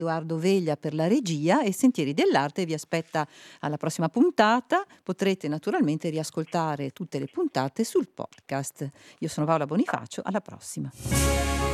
Edoardo Veglia per la regia e Sentieri dell'Arte vi aspetta alla prossima puntata. Potrete naturalmente riascoltare tutte le puntate sul podcast. Io sono Paola Bonifacio, alla prossima.